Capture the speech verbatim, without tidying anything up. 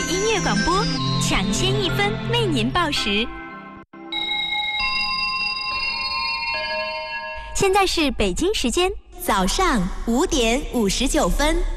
音乐广播，抢先一分为您报时。现在是北京时间早上五点五十九分。